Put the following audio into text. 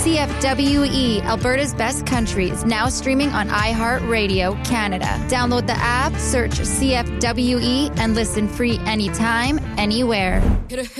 CFWE, Alberta's Best Countries, now streaming on iHeartRadio, Canada. Download the app, search CFWE, and listen free anytime, anywhere.